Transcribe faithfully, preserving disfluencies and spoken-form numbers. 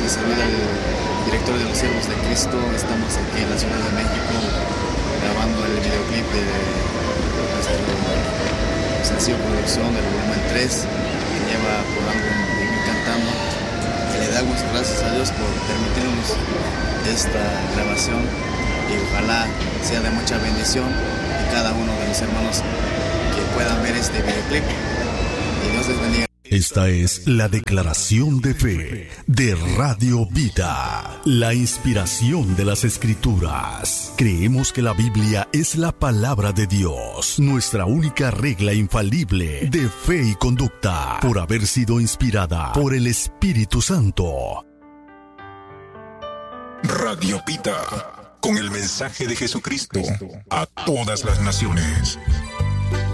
les saluda el director de los Siervos de Cristo. Estamos aquí en la Ciudad de México grabando el videoclip de nuestro sencillo producción del volumen tres, que lleva por álbum Vivir Cantando. Y le damos gracias a Dios por permitirnos esta grabación y ojalá sea de mucha bendición y cada uno de los hermanos que puedan ver este videoclip. Y Dios les bendiga. Esta es la declaración de fe de Radio Vida, la inspiración de las Escrituras. Creemos que la Biblia es la palabra de Dios, nuestra única regla infalible de fe y conducta, por haber sido inspirada por el Espíritu Santo. Radio Vida, con el mensaje de Jesucristo a todas las naciones.